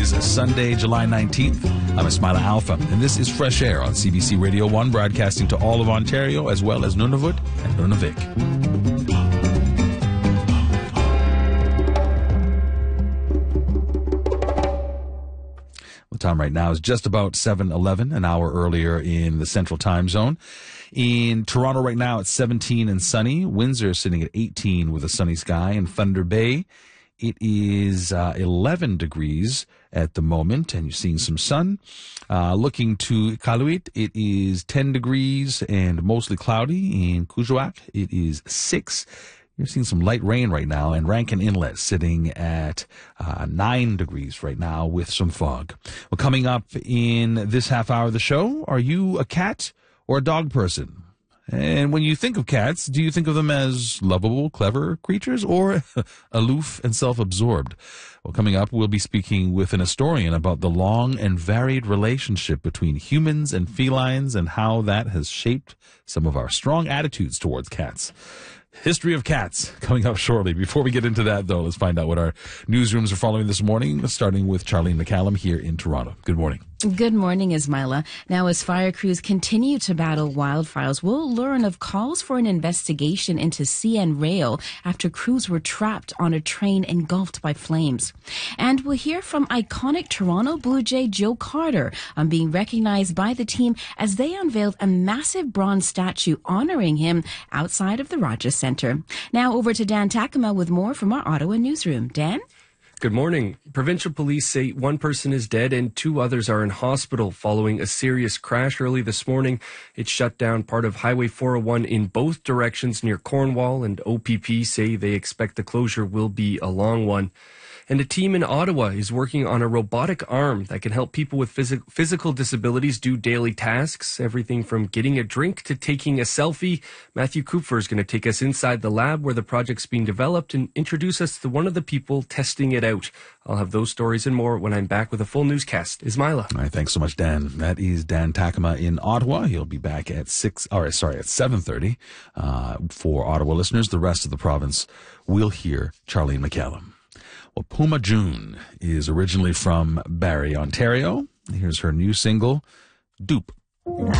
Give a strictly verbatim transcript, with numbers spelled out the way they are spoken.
is Sunday, July nineteenth. I'm Ismaila Alpha, and this is Fresh Air on C B C Radio one, broadcasting to all of Ontario, as well as Nunavut and Nunavik. The time right now is just about seven eleven, an hour earlier in the Central Time Zone. In Toronto right now, it's seventeen and sunny. Windsor is sitting at eighteen with a sunny sky. In Thunder Bay, it is uh, eleven degrees at the moment, and you're seeing some sun. Uh, looking to Iqaluit, it is ten degrees and mostly cloudy. In Kuujjuaq, it is six. You're seeing some light rain right now, and Rankin Inlet sitting at uh, nine degrees right now with some fog. Well, coming up in this half hour of the show, are you a cat or a dog person? And when you think of cats, do you think of them as lovable, clever creatures, or aloof and self-absorbed? Well, coming up, we'll be speaking with an historian about the long and varied relationship between humans and felines and how that has shaped some of our strong attitudes towards cats. History of cats coming up shortly. Before we get into that, though, let's find out what our newsrooms are following this morning, starting with Charlene McCallum here in Toronto. Good morning. Good morning, Ismaila. Now, as fire crews continue to battle wildfires, we'll learn of calls for an investigation into C N Rail after crews were trapped on a train engulfed by flames. And we'll hear from iconic Toronto Blue Jay Joe Carter on being recognized by the team as they unveiled a massive bronze statue honoring him outside of the Rogers Centre. Now over to Dan Takama with more from our Ottawa newsroom. Dan? Good morning. Provincial police say one person is dead and two others are in hospital following a serious crash early this morning. It shut down part of Highway four oh one in both directions near Cornwall, and O P P say they expect the closure will be a long one. And a team in Ottawa is working on a robotic arm that can help people with phys- physical disabilities do daily tasks, everything from getting a drink to taking a selfie. Matthew Kupfer is going to take us inside the lab where the project's being developed and introduce us to one of the people testing it out. I'll have those stories and more when I'm back with a full newscast. Ismaila. All right, thanks so much, Dan. That is Dan Takama in Ottawa. He'll be back at six. Or sorry, at seven thirty uh, for Ottawa listeners. The rest of the province will hear Charlene McCallum. Well, Puma June is originally from Barrie, Ontario. Here's her new single, Dupe.